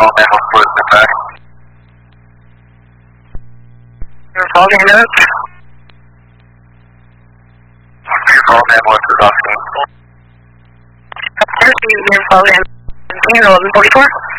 call ambulance for the attack. Call the ambulance. Your call ambulance is off scene. Call the ambulance. 1144.